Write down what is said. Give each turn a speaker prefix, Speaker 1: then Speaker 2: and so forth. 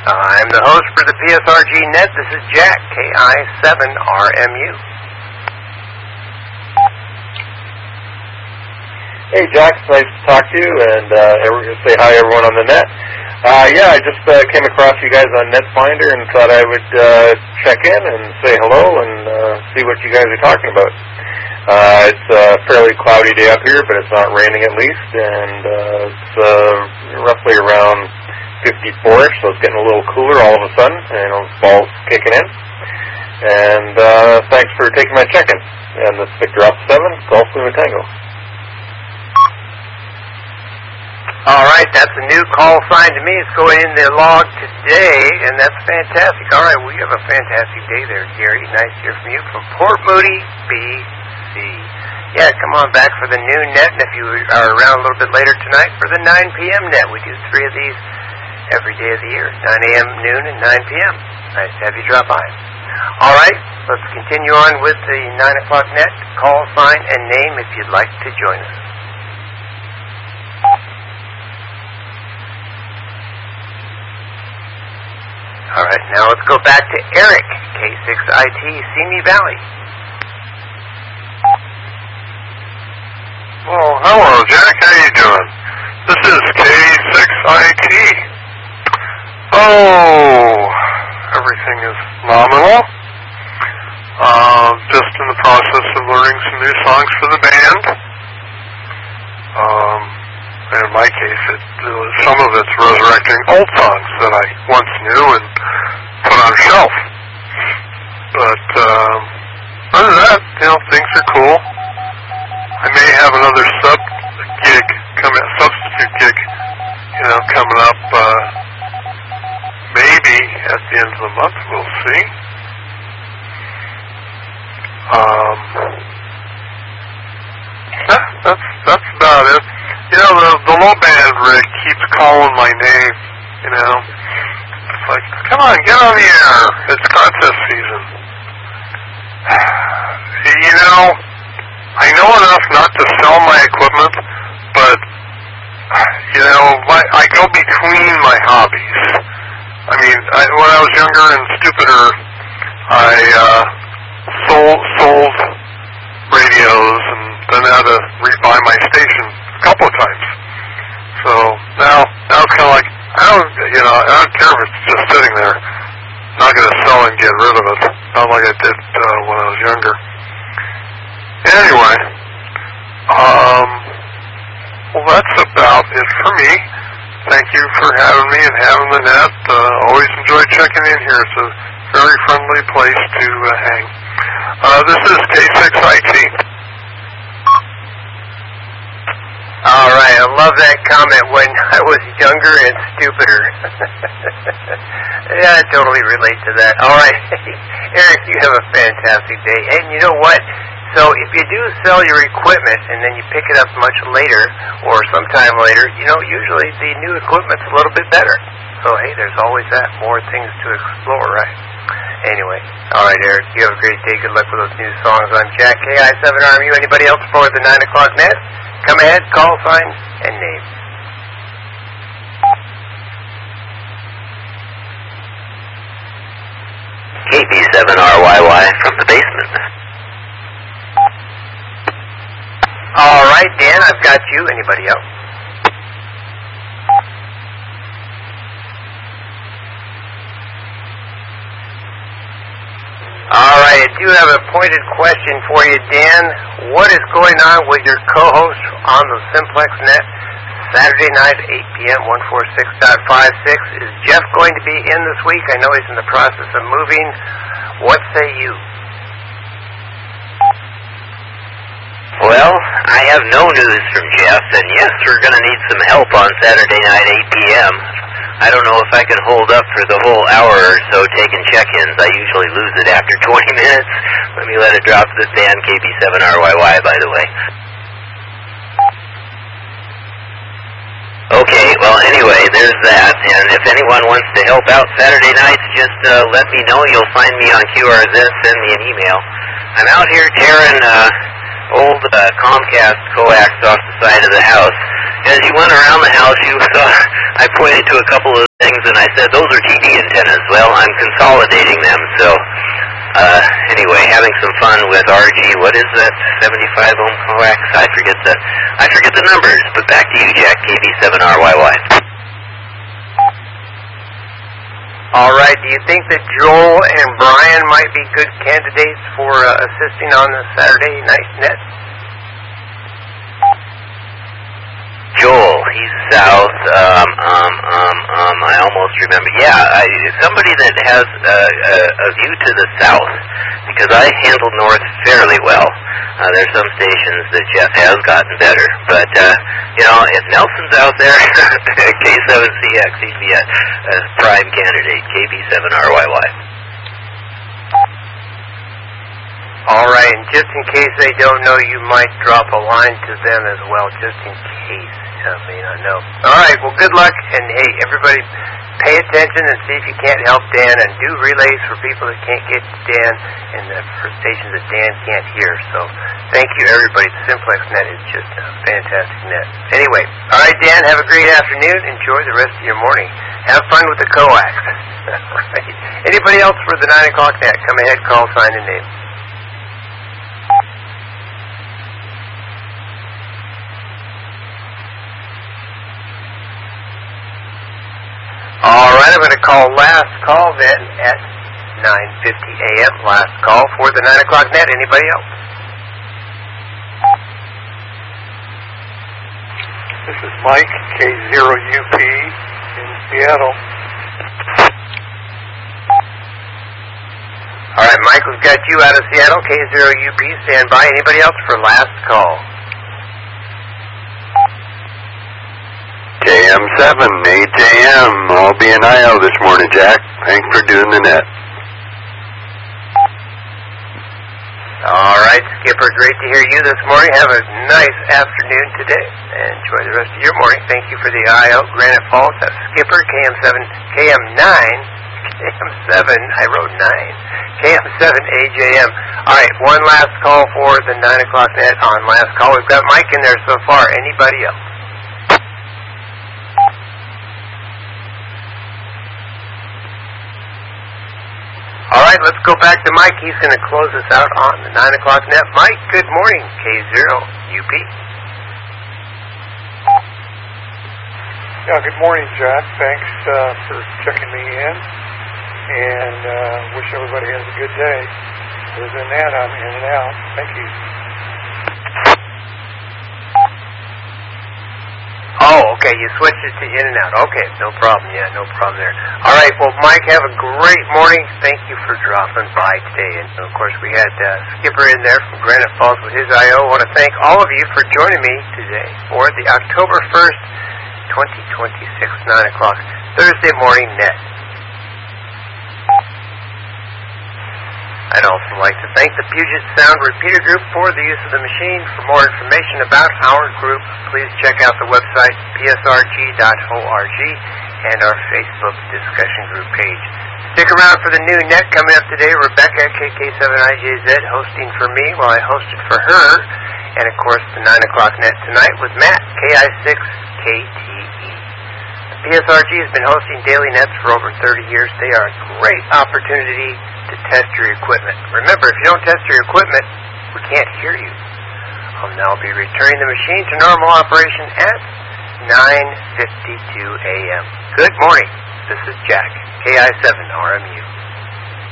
Speaker 1: I'm the host for the PSRG Net. This is Jack, KI7RMU.
Speaker 2: Hey, Jack, it's nice to talk to you, and say hi everyone on the net. I just came across you guys on NetFinder and thought I would check in and say hello and see what you guys are talking about. It's a fairly cloudy day up here, but it's not raining at least, and it's roughly around 54-ish, so it's getting a little cooler all of a sudden, and fall's kicking in. And thanks for taking my check-in. And this is Victor Alpha 7, Golf Lima Tango.
Speaker 1: All right, that's a new call sign to me. It's going in the log today, and that's fantastic. All right, we have a fantastic day there, Gary. Nice to hear from you from Port Moody, BC. Yeah, come on back for the noon net, and if you are around a little bit later tonight, for the 9 p.m. net. We do 3 of these every day of the year, 9 a.m., noon, and 9 p.m. Nice to have you drop by. All right, let's continue on with the 9 o'clock net. Call sign and name if you'd like to join us. All right, now let's go back to Eric, K6IT, Simi Valley.
Speaker 3: Well, hello, Jack. How you doing? This is K6IT. Oh, everything is nominal. Just in the process of learning some new songs for the band. And in my case, some of it's resurrecting old songs that I once knew and put on a shelf. But other than that, things are cool. I may have another substitute gig, coming up. Maybe at the end of the month, we'll see. That's about it. The low band rig keeps calling my name, It's like, come on, get on the air. It's contest season. I know enough not to sell my equipment, but, I go between my hobbies. I mean, when I was younger and stupider, I sold radios and then had to rebuy my station a couple of times. So now it's kind of like, I don't care if it's just sitting there. I'm not going to sell and get rid of it. Not like I did when I was younger. Anyway, well, that's about it for me. Thank you for having me and having the net. Always enjoy checking in here. It's a very friendly place to hang. This is K6IT.
Speaker 1: All right, I love that comment, when I was younger and stupider. Yeah, I totally relate to that. All right, Eric, you have a fantastic day. And you know what? So if you do sell your equipment and then you pick it up much later or sometime later, usually the new equipment's a little bit better. So, hey, there's always that. More things to explore, right? Anyway, all right, Eric, you have a great day. Good luck with those new songs. I'm Jack, KI7RMU. Anybody else for the 9 o'clock net? Come ahead, call sign, and name.
Speaker 4: KB7RYY from the basement.
Speaker 1: All right, Dan, I've got you. Anybody else? All right, I do have a pointed question for you, Dan. What is going on with your co-host on the Simplex Net Saturday night, 8 p.m., 146.56? Is Jeff going to be in this week? I know he's in the process of moving. What say you?
Speaker 4: Well, I have no news from Jeff, and yes, we're going to need some help on Saturday night, 8 p.m. I don't know if I can hold up for the whole hour or so taking check-ins. I usually lose it after 20 minutes. Let me let it drop to this Dan, KB7RYY, by the way. Okay, well, anyway, there's that. And if anyone wants to help out Saturday nights, just let me know. You'll find me on QRZ. Send me an email. I'm out here tearing old Comcast coax off the side of the house. As you went around the house, you saw I pointed to a couple of things, and I said, those are TV antennas. Well, I'm consolidating them, so anyway, having some fun with RG. What is that? 75 ohm coax? I forget the numbers. But back to you, Jack. KB7RYY.
Speaker 1: All right. Do you think that Joel and Brian might be good candidates for assisting on the Saturday night net?
Speaker 4: Joel, he's south. I almost remember. Yeah, somebody that has a view to the south, because I handle north fairly well. There's some stations that Jeff has gotten better, but if Nelson's out there, K7CX, he'd be a prime candidate. KB7RYY.
Speaker 1: All right, and just in case they don't know, you might drop a line to them as well, just in case. May not know. All right, well, good luck, and hey, everybody, pay attention and see if you can't help Dan, and do relays for people that can't get to Dan, and for stations that Dan can't hear. So, thank you, everybody. The Simplex net is just a fantastic net. Anyway, all right, Dan, have a great afternoon. Enjoy the rest of your morning. Have fun with the coax. Right. Anybody else for the 9 o'clock net? Come ahead, call, sign, and name. All right, I'm going to call last call then at 9:50 a.m. Last call for the 9 o'clock net. Anybody else?
Speaker 3: This is Mike, K0UP in Seattle.
Speaker 1: All right, Mike, we've got you out of Seattle, K0UP. Stand by. Anybody else for last call?
Speaker 2: KM7, 8 a.m. I'll be in IO this morning, Jack. Thanks for doing the net.
Speaker 1: All right, Skipper, great to hear you this morning. Have a nice afternoon today. Enjoy the rest of your morning. Thank you for the IO, Granite Falls. That's Skipper, KM7, I wrote 9. KM7, AJM. All right, one last call for the 9 o'clock net on last call. We've got Mike in there so far. Anybody else? All right, let's go back to Mike. He's going to close us out on the 9 o'clock net. Mike, good morning. K0UP.
Speaker 3: Yeah, good morning, Jack. Thanks for checking me in, and wish everybody has a good day. Other than that, I'm in and out. Thank you.
Speaker 1: Oh, okay, you switched it to in and out. Okay, no problem. Yeah, no problem there. All right, well, Mike, have a great morning. Thank you for dropping by today. And, of course, we had Skipper in there from Granite Falls with his I.O. I want to thank all of you for joining me today for the October 1st, 2026, 9 o'clock, Thursday morning net. I'd also like to thank the Puget Sound Repeater Group for the use of the machine. For more information about our group, please check out the website psrg.org and our Facebook discussion group page. Stick around for the new net coming up today. Rebecca, KK7IJZ, hosting for me while I hosted for her. And, of course, the 9 o'clock net tonight with Matt, KI6KTE. PSRG has been hosting daily nets for over 30 years. They are a great opportunity to test your equipment. Remember, if you don't test your equipment, we can't hear you. I'll now be returning the machine to normal operation at 9:52 a.m. Good morning. This is Jack, KI7RMU.